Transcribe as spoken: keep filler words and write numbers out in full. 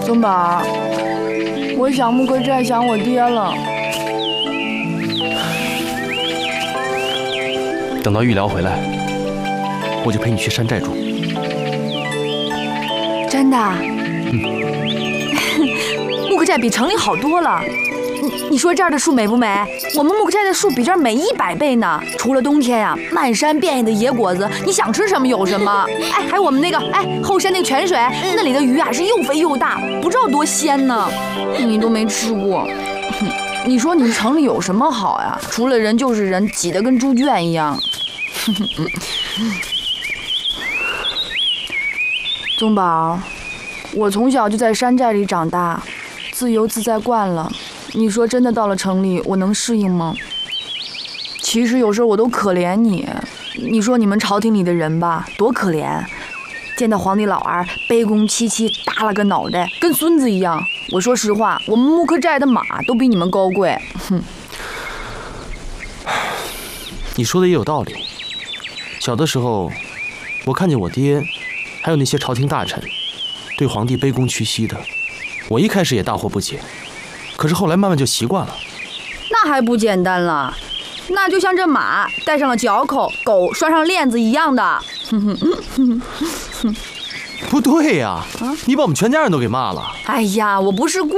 宗宝，我想木克寨，想我爹了。 等到玉辽回来，我就陪你去山寨住。 真的？ 嗯。 木克寨比城里好多了。你你说这儿的树美不美？我们木克寨的树比这儿美一百倍呢。除了冬天呀、啊，漫山遍野的野果子，你想吃什么有什么。哎，还有我们那个哎后山那个泉水，那里的鱼啊是又肥又大，不知道多鲜呢。你都没吃过。你说你们城里有什么好呀？除了人就是人，挤得跟猪圈一样。宗宝，我从小就在山寨里长大，自由自在惯了。你说真的到了城里，我能适应吗？其实有时候我都可怜你。你说你们朝廷里的人吧，多可怜，见到皇帝老儿卑躬屈膝，耷拉个脑袋，跟孙子一样。我说实话，我们木克寨的马都比你们高贵。哼， 你说的也有道理。小的时候，我看见我爹，还有那些朝廷大臣，对皇帝卑躬屈膝的，我一开始也大惑不解，可是后来慢慢就习惯了。 那还不简单了？那就像这马戴上了脚铐，狗拴上链子一样的。 不对呀、啊，你把我们全家人都给骂了。 哎呀，我不是故